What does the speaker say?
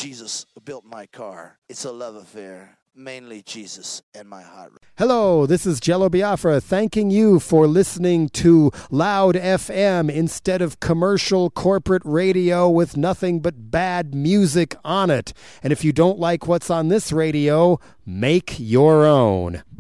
Jesus built my car. It's a love affair. Mainly Jesus and my heart. Hello, this is Jello Biafra thanking you for listening to Loud FM instead of commercial corporate radio with nothing but bad music on it. And if you don't like what's on this radio, make your own.